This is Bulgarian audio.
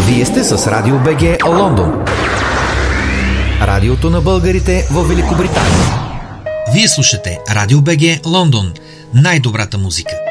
Вие сте с Радио БГ Лондон. Радиото на българите в Великобритания. Вие слушате Радио БГ Лондон. Най-добрата музика.